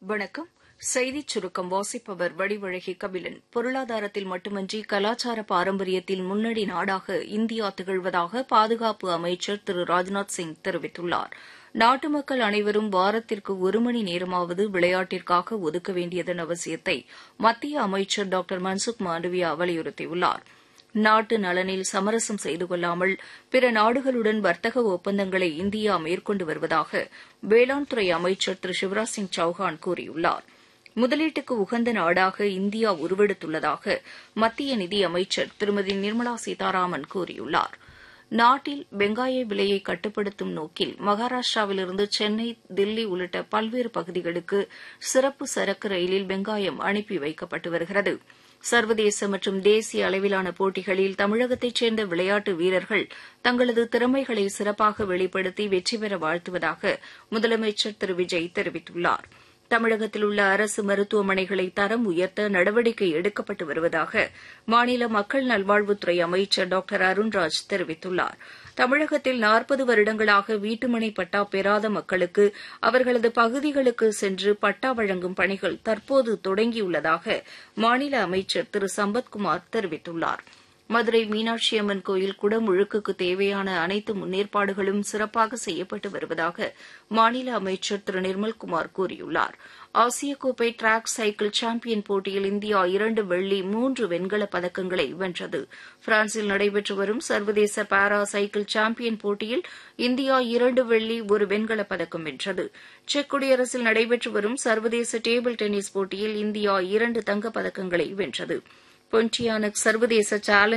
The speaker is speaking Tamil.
வணக்கம். செய்திச் சுருக்கம் வாசிப்பவர் வடிவழகி கபிலன். பொருளாதாரத்தில் மட்டுமன்றி கலாச்சார பாரம்பரியத்தில் முன்னணி நாடாக இந்தியா திகழ்வதாக பாதுகாப்பு அமைச்சர் திரு ராஜ்நாத் சிங் தெரிவித்துள்ளார். நாட்டு மக்கள் அனைவரும் வாரத்திற்கு ஒரு மணி நேரமாவது விளையாட்டிற்காக ஒதுக்க வேண்டியதன் அவசியத்தை மத்திய அமைச்சர் டாக்டர் மன்சுக் மாண்டவியா வலியுறுத்தியுள்ளார். நாட்டு நலனில் சமரசம் செய்து கொள்ளாமல் பிற நாடுகளுடன் வர்த்தக ஒப்பந்தங்களை இந்தியா மேற்கொண்டு வருவதாக வேளாண் துறை அமைச்சர் திரு சிவராஜ் சிங் சௌஹான் கூறியுள்ளார். முதலீட்டுக்கு உகந்த நாடாக இந்தியா உருவெடுத்துள்ளதாக மத்திய நிதியமைச்சர் திருமதி நிர்மலா சீதாராமன் கூறியுள்ளார். நாட்டில் வெங்காய விலையை கட்டுப்படுத்தும் நோக்கில் மகாராஷ்டிராவிலிருந்து சென்னை, தில்லி உள்ளிட்ட பல்வேறு பகுதிகளுக்கு சிறப்பு சரக்கு ரயிலில் வெங்காயம் அனுப்பி வைக்கப்பட்டு வருகிறது. சர்வதேச மற்றும் தேசிய அளவிலான போட்டிகளில் தமிழகத்தைச் சேர்ந்த விளையாட்டு வீரர்கள் தங்களது திறமைகளை சிறப்பாக வெளிப்படுத்தி வெற்றி பெற வாழ்த்துவதாக முதலமைச்சர் திரு விஜய் தெரிவித்துள்ளார். தமிழகத்தில் உள்ள அரசு மருத்துவமனைகளை தரம் உயர்த்த நடவடிக்கை எடுக்கப்பட்டு வருவதாக மாநில மக்கள் நல்வாழ்வுத்துறை அமைச்சர் டாக்டர் அருண்ராஜ் தெரிவித்துள்ளார். தமிழகத்தில் 40 வருடங்களாக வீட்டுமனை பட்டா பெறாத மக்களுக்கு அவர்களது பகுதிகளுக்கு சென்று பட்டா வழங்கும் பணிகள் தற்போது தொடங்கியுள்ளதாக மாநில அமைச்சர் திரு சம்பத்குமார் தெரிவித்துள்ளார். மதுரை மீனாட்சி அம்மன் கோயில் குடமுழுக்குக்கு தேவையான அனைத்து முன்னேற்பாடுகளும் சிறப்பாக செய்யப்பட்டு வருவதாக மாநில அமைச்சர் திரு நிர்மல்குமார் கூறியுள்ளார். ஆசிய கோப்பை டிராக் சைக்கிள் சாம்பியன் போட்டியில் இந்தியா 2 வெள்ளி 3 வெண்கலப் பதக்கங்களை வென்றது. பிரான்சில் நடைபெற்று வரும் சர்வதேச பாரா சைக்கிள் சாம்பியன் போட்டியில் இந்தியா 2 வெள்ளி 1 வெண்கலப் பதக்கம் வென்றது. செக் குடியரசில் நடைபெற்று வரும் சர்வதேச டேபிள் டென்னிஸ் போட்டியில் இந்தியா 2 தங்கப் பதக்கங்களை வென்றது. பொன்டியானக் சர்வதேச சேலஞ்ச்